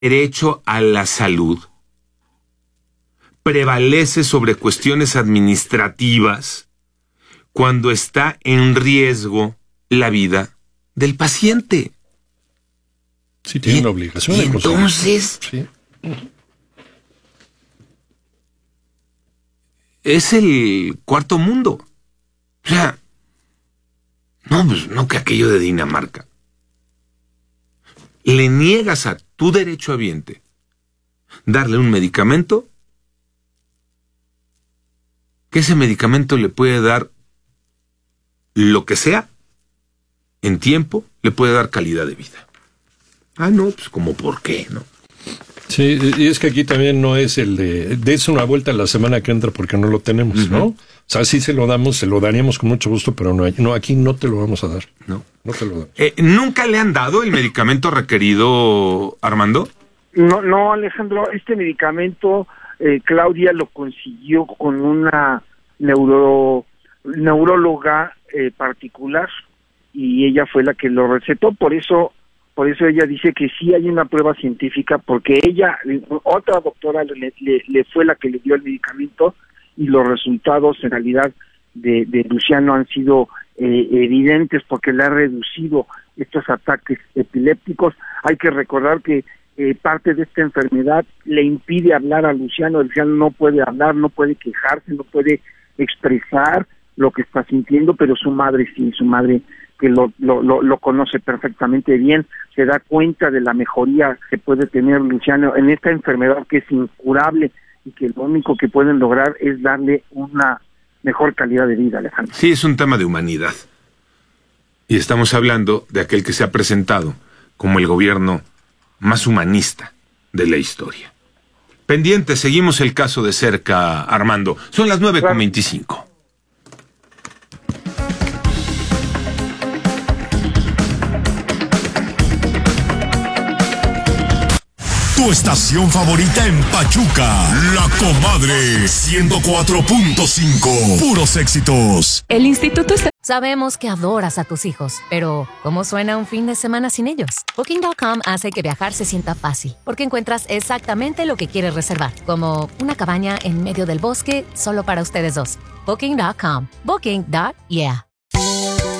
derecho a la salud prevalece sobre cuestiones administrativas cuando está en riesgo la vida del paciente. Sí, tiene una obligación. Y entonces, sí, es el cuarto mundo. O sea, no, pues no que aquello de Dinamarca. Le niegas a tu derechohabiente darle un medicamento que ese medicamento le puede dar lo que sea en tiempo, le puede dar calidad de vida. Ah, no, pues como por qué, ¿no? Sí, y es que aquí también no es el de des una vuelta la semana que entra porque no lo tenemos, ¿no? O sea, sí se lo damos, se lo daríamos con mucho gusto, pero no, aquí no te lo vamos a dar. No te lo damos. ¿Nunca le han dado el medicamento requerido, Armando? No, Alejandro, este medicamento Claudia lo consiguió con una neuróloga particular y ella fue la que lo recetó, por eso ella dice que sí hay una prueba científica, porque ella, otra doctora le fue la que le dio el medicamento y los resultados en realidad de Luciano han sido evidentes porque le ha reducido estos ataques epilépticos. Hay que recordar que parte de esta enfermedad le impide hablar a Luciano. Luciano no puede hablar, no puede quejarse, no puede expresar lo que está sintiendo, pero su madre sí, su madre que lo conoce perfectamente bien, se da cuenta de la mejoría que puede tener Luciano en esta enfermedad que es incurable y que lo único que pueden lograr es darle una mejor calidad de vida, Alejandro. Sí, es un tema de humanidad. Y estamos hablando de aquel que se ha presentado como el gobierno más humanista de la historia. Pendiente, seguimos el caso de cerca, Armando. Son las 9:25. Tu estación favorita en Pachuca, La Comadre 104.5. Puros éxitos. El instituto está... Sabemos que adoras a tus hijos, pero ¿cómo suena un fin de semana sin ellos? Booking.com hace que viajar se sienta fácil, porque encuentras exactamente lo que quieres reservar, como una cabaña en medio del bosque solo para ustedes dos. Booking.com. Booking.yeah.